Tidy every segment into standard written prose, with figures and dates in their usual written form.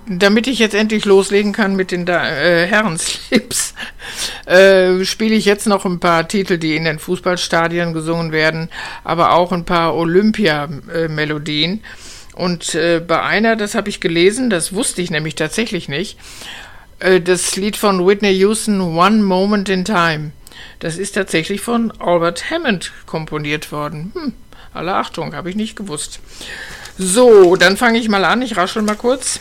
Damit ich jetzt endlich loslegen kann mit den Herrenslips, spiele ich jetzt noch ein paar Titel, die in den Fußballstadien gesungen werden, aber auch ein paar Olympia-Melodien. Und bei einer, das habe ich gelesen, das wusste ich nämlich tatsächlich nicht, das Lied von Whitney Houston, One Moment in Time. Das ist tatsächlich von Albert Hammond komponiert worden. Alle Achtung, habe ich nicht gewusst. So, dann fange ich mal an, ich raschel mal kurz.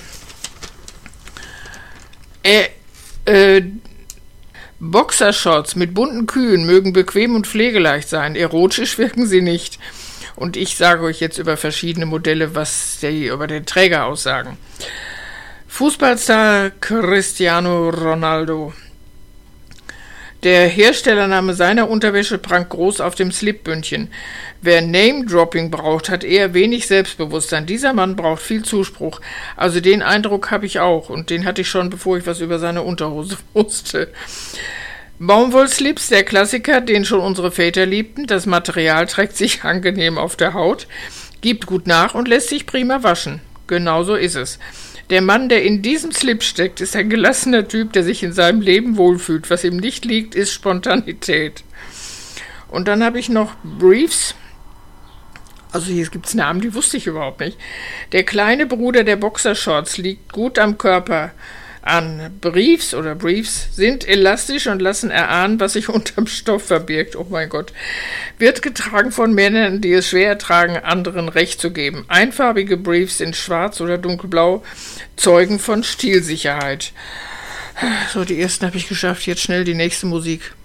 Boxershorts mit bunten Kühen mögen bequem und pflegeleicht sein, erotisch wirken sie nicht. Und ich sage euch jetzt über verschiedene Modelle, was die über den Träger aussagen. Fußballstar Cristiano Ronaldo. Der Herstellername seiner Unterwäsche prangt groß auf dem Slipbündchen. Wer Name-Dropping braucht, hat eher wenig Selbstbewusstsein. Dieser Mann braucht viel Zuspruch. Also den Eindruck habe ich auch. Und den hatte ich schon, bevor ich was über seine Unterhose wusste. Baumwollslips, der Klassiker, den schon unsere Väter liebten. Das Material trägt sich angenehm auf der Haut, gibt gut nach und lässt sich prima waschen. Genau so ist es. Der Mann, der in diesem Slip steckt, ist ein gelassener Typ, der sich in seinem Leben wohlfühlt. Was ihm nicht liegt, ist Spontanität. Und dann habe ich noch Briefs. Also hier gibt es Namen, die wusste ich überhaupt nicht. Der kleine Bruder der Boxershorts liegt gut am Körper an. Briefs sind elastisch und lassen erahnen, was sich unterm Stoff verbirgt. Oh mein Gott. Wird getragen von Männern, die es schwer ertragen, anderen Recht zu geben. Einfarbige Briefs in schwarz oder dunkelblau zeugen von Stilsicherheit. So, die ersten habe ich geschafft. Jetzt schnell die nächste Musik.